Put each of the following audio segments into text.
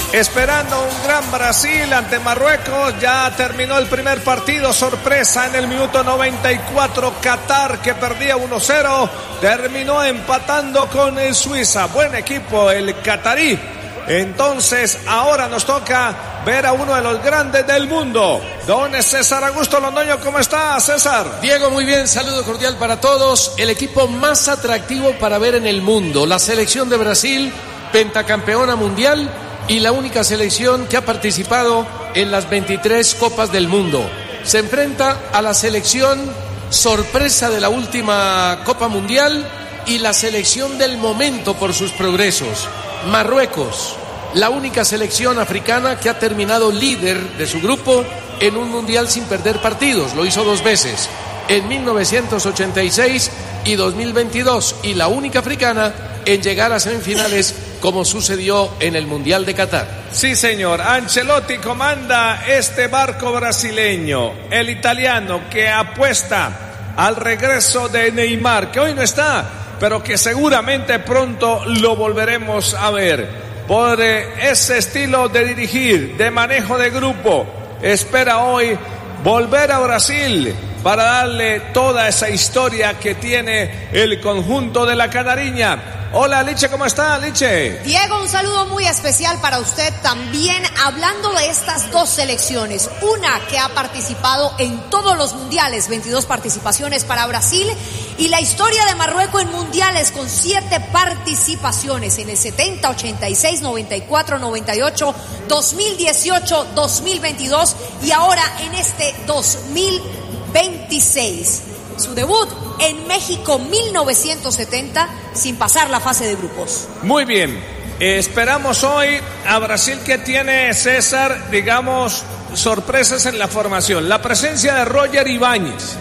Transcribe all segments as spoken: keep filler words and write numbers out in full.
esperando un gran Brasil ante Marruecos. Ya terminó el primer partido, sorpresa en el minuto noventa y cuatro, Qatar, que perdía uno cero, terminó empatando con el Suiza. Buen equipo el catarí. Entonces ahora nos toca ver a uno de los grandes del mundo, don César Augusto Londoño. ¿Cómo está, César? Diego, muy bien, saludo cordial para todos. El equipo más atractivo para ver en el mundo, la selección de Brasil, pentacampeona mundial y la única selección que ha participado en las veintitrés Copas del Mundo. Se enfrenta a la selección sorpresa de la última Copa Mundial y la selección del momento por sus progresos, Marruecos, la única selección africana que ha terminado líder de su grupo en un mundial sin perder partidos. Lo hizo dos veces, en mil novecientos ochenta y seis y dos mil veintidós, y la única africana en llegar a semifinales, como sucedió en el Mundial de Qatar. Sí, señor. Ancelotti comanda este barco brasileño, el italiano que apuesta al regreso de Neymar, que hoy no está, pero que seguramente pronto lo volveremos a ver. Por eh, ese estilo de dirigir, de manejo de grupo, espera hoy volver a Brasil para darle toda esa historia que tiene el conjunto de la Canariña. Hola, Liche, ¿cómo está, Liche? Diego, un saludo muy especial para usted también, hablando de estas dos selecciones. Una que ha participado en todos los mundiales, veintidós participaciones para Brasil, y la historia de Marruecos en mundiales con siete participaciones en el setenta, ochenta y seis, noventa y cuatro, noventa y ocho, dos mil dieciocho, dos mil veintidós y ahora en este dos mil veintiséis. Su debut en México mil novecientos setenta sin pasar la fase de grupos. Muy bien, eh, esperamos hoy a Brasil, que tiene, César, digamos, sorpresas en la formación. La presencia de Roger Ibáñez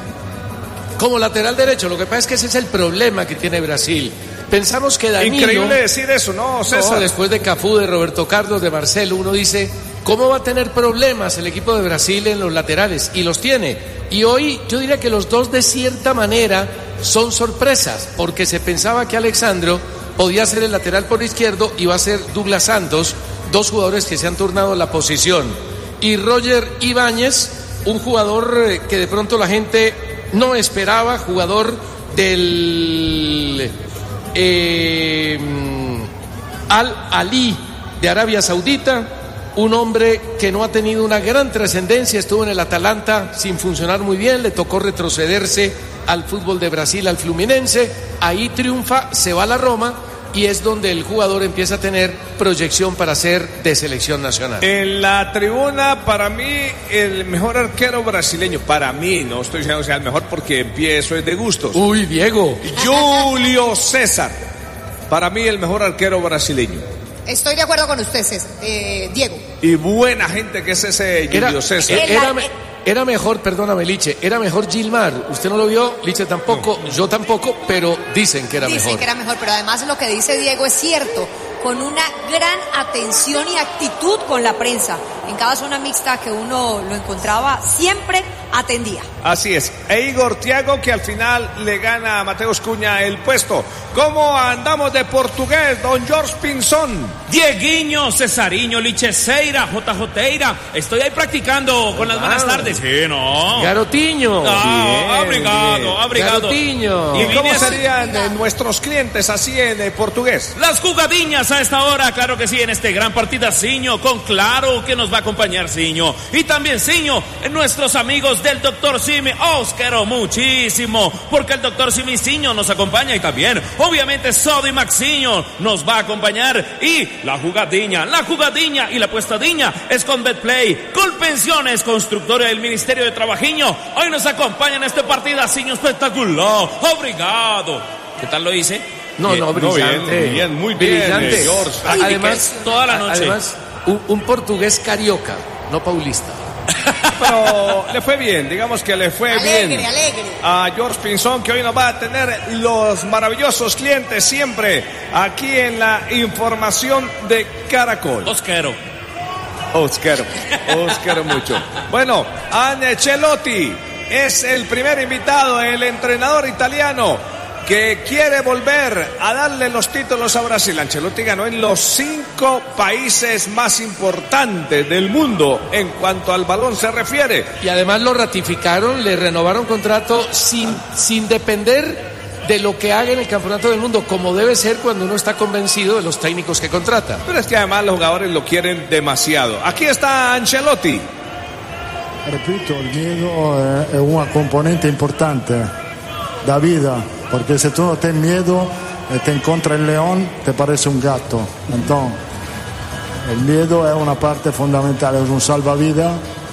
como lateral derecho. Lo que pasa es que ese es el problema que tiene Brasil. Pensamos que Danilo... Increíble decir eso, ¿no, César? No, después de Cafú, de Roberto Carlos, de Marcelo, uno dice, ¿cómo va a tener problemas el equipo de Brasil en los laterales? Y los tiene. Y hoy yo diría que los dos de cierta manera son sorpresas, porque se pensaba que Alexandro podía ser el lateral por izquierdo y va a ser Douglas Santos, dos jugadores que se han turnado la posición. Y Roger Ibáñez, un jugador que de pronto la gente no esperaba, jugador del eh, Al-Ali de Arabia Saudita, un hombre que no ha tenido una gran trascendencia, estuvo en el Atalanta sin funcionar muy bien, le tocó retrocederse al fútbol de Brasil, al Fluminense, ahí triunfa, se va a la Roma y es donde el jugador empieza a tener proyección para ser de selección nacional. En la tribuna, para mí, el mejor arquero brasileño, para mí, no estoy diciendo que sea el mejor porque empiezo es de gustos. Uy, Diego. Julio César, para mí el mejor arquero brasileño. Estoy de acuerdo con usted, César, eh, Diego. Y buena gente que es ese Julio era, César. Era, era, era mejor, perdóname, Liche, era mejor Gilmar. Usted no lo vio, Liche tampoco, no. Yo tampoco, pero dicen que era dicen mejor. Dicen que era mejor, pero además lo que dice Diego es cierto, con una gran atención y actitud con la prensa. En cada zona mixta que uno lo encontraba, siempre atendía. Así es. E Igor Thiago, que al final le gana a Mateus Cunha el puesto. ¿Cómo andamos de portugués, don Jorge Pinzón? Dieguinho, Cesariño, Licheseira, J J. Estoy ahí practicando con las buenas tardes. Sí, ¿no? Garotiño. Ah, abrigado, abrigado. Garotiño. ¿Y cómo serían eh, nuestros clientes así en eh, portugués? Las jugadiñas a esta hora, claro que sí, en este gran partidaciño, con Claro que nos va a acompañar Ciño. Y también Ciño, nuestros amigos del doctor Simi. Os quiero muchísimo, porque el doctor Simi Ciño nos acompaña y también, obviamente, Sodo y Maxiño nos va a acompañar. Y la jugadiña, la jugadiña y la puestadiña es con Betplay, con Pensiones Constructora del Ministerio de Trabajiño. Hoy nos acompaña en este partidaciño espectacular. Obrigado. ¿Qué tal lo hice? No, bien, no, brillante. No, bien, bien, muy bien. Brillante. George. Ay, además, toda la noche. Además, un, un portugués carioca, no paulista. Pero le fue bien, digamos que le fue alegre, bien alegre. a Jorge Pinzón, que hoy nos va a tener los maravillosos clientes siempre aquí en la información de Caracol. Os quiero. Os quiero, os quiero mucho. Bueno, Ancelotti es el primer invitado, el entrenador italiano que quiere volver a darle los títulos a Brasil. Ancelotti ganó en los cinco países más importantes del mundo en cuanto al balón se refiere. Y además lo ratificaron, le renovaron contrato sin, sin depender de lo que haga en el campeonato del mundo, como debe ser cuando uno está convencido de los técnicos que contrata. Pero es que además los jugadores lo quieren demasiado. Aquí está Ancelotti. Repito, el miedo es una componente importante da vida, porque si tú no tienes miedo y te encuentra el león, te parece un gato. Entonces, el miedo es una parte fundamental, es un salvavidas.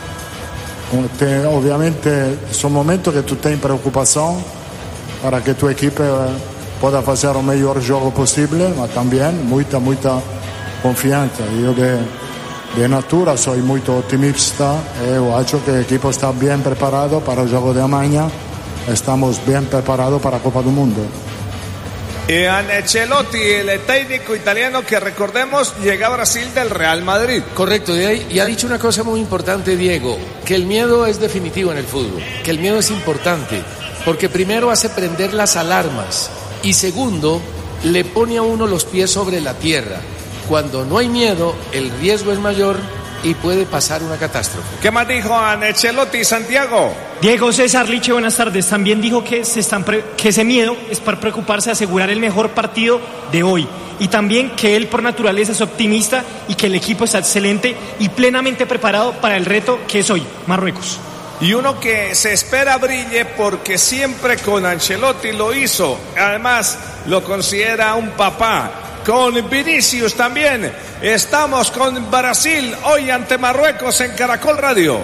Te, obviamente son momentos que tú tienes preocupación para que tu equipo pueda hacer el mejor juego posible, pero también mucha, mucha confianza. Yo de, de natura soy muy optimista y creo que el equipo está bien preparado para el juego de mañana. Estamos bien preparados para la Copa del Mundo. Y Ancelotti, el técnico italiano que recordemos llega a Brasil del Real Madrid. Correcto, y ha dicho una cosa muy importante, Diego, que el miedo es definitivo en el fútbol, que el miedo es importante, porque primero hace prender las alarmas y segundo, le pone a uno los pies sobre la tierra. Cuando no hay miedo, el riesgo es mayor y puede pasar una catástrofe. ¿Qué más dijo Ancelotti, Santiago? Diego César Liche, buenas tardes. También dijo que, se están pre- que ese miedo es para preocuparse de asegurar el mejor partido de hoy. Y también que él por naturaleza es optimista y que el equipo está excelente y plenamente preparado para el reto que es hoy, Marruecos. Y uno que se espera brille porque siempre con Ancelotti lo hizo. Además, lo considera un papá. Con Vinicius también. Estamos con Brasil hoy ante Marruecos en Caracol Radio.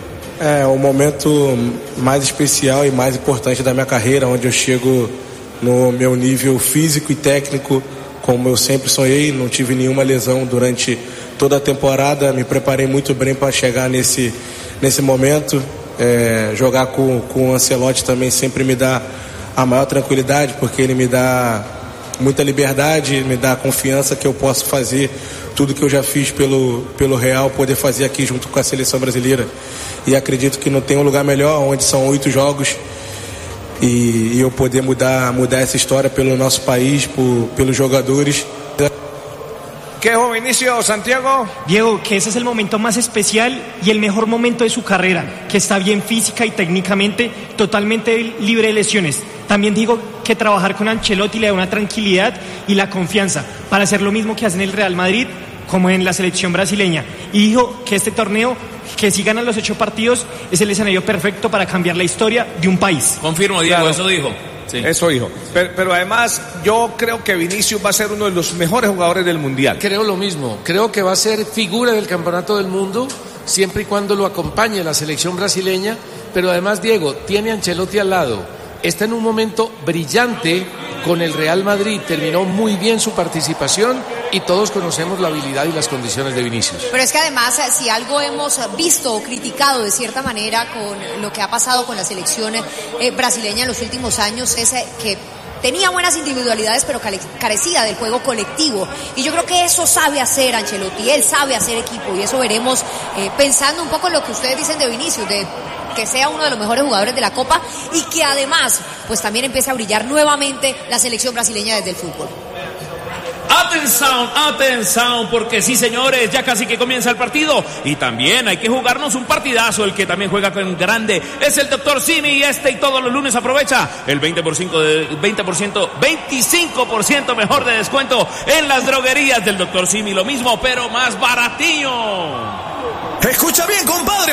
É o momento mais especial e mais importante da minha carreira, onde eu chego no meu nível físico e técnico, como eu sempre sonhei. Não tive nenhuma lesão durante toda a temporada. Me preparei muito bem para chegar nesse, nesse momento. É, jogar com, com o Ancelotti também sempre me dá a maior tranquilidade, porque ele me dá muita liberdade, me dá confiança que eu posso fazer tudo que eu já fiz pelo, pelo Real, poder fazer aqui junto com a seleção brasileira. E acredito que não tem um lugar melhor, onde são oito jogos e, e eu poder mudar, mudar essa história pelo nosso país, por, pelos jogadores. ¿Qué es Vinicius, Santiago? Diego, que ese es el momento más especial y el mejor momento de su carrera, que está bien física y técnicamente, totalmente libre de lesiones. También digo que trabajar con Ancelotti le da una tranquilidad y la confianza para hacer lo mismo que hace en el Real Madrid como en la selección brasileña. Y dijo que este torneo, que si ganan los ocho partidos, es el escenario perfecto para cambiar la historia de un país. Confirmo, Diego, Claro. eso dijo. Sí. Eso dijo. Pero, pero además, yo creo que Vinicius va a ser uno de los mejores jugadores del Mundial. Creo lo mismo, creo que va a ser figura del campeonato del mundo siempre y cuando lo acompañe la selección brasileña, pero además, Diego, tiene a Ancelotti al lado, está en un momento brillante con el Real Madrid, terminó muy bien su participación y todos conocemos la habilidad y las condiciones de Vinicius. Pero es que además, si algo hemos visto o criticado de cierta manera con lo que ha pasado con la selección eh, brasileña en los últimos años, es eh, que tenía buenas individualidades, pero carecía del juego colectivo. Y yo creo que eso sabe hacer Ancelotti, él sabe hacer equipo, y eso veremos eh, pensando un poco en lo que ustedes dicen de Vinicius, de que sea uno de los mejores jugadores de la Copa y que además pues también empiece a brillar nuevamente la selección brasileña desde el fútbol. Atención, atención, porque sí, señores, ya casi que comienza el partido y también hay que jugarnos un partidazo. El que también juega con grande es el doctor Simi, y este y todos los lunes aprovecha el veinte por ciento de veinte por ciento, veinticinco por ciento mejor de descuento en las droguerías del doctor Simi. Lo mismo, pero más baratillo. Escucha bien, compadre.